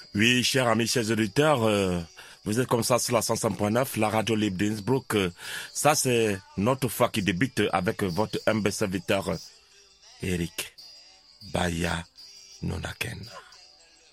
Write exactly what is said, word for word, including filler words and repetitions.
Oui, chers amis, chers auditeurs, euh, vous êtes comme ça sur la cent cinq point neuf, la radio libre d'Innsbruck. Euh, ça, c'est notre fois qui débute avec votre humble serviteur, Eric Baya Nonaken.